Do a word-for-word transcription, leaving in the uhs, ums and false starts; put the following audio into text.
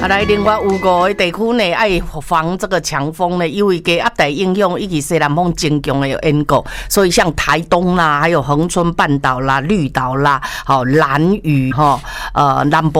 啊，来，另外有五个地区呢，爱防这个强风呢，因为低压带影响以及西南风增强的缘故，所以像台东啦，还有恒春半岛啦、绿岛啦、好、兰屿哈、呃南部。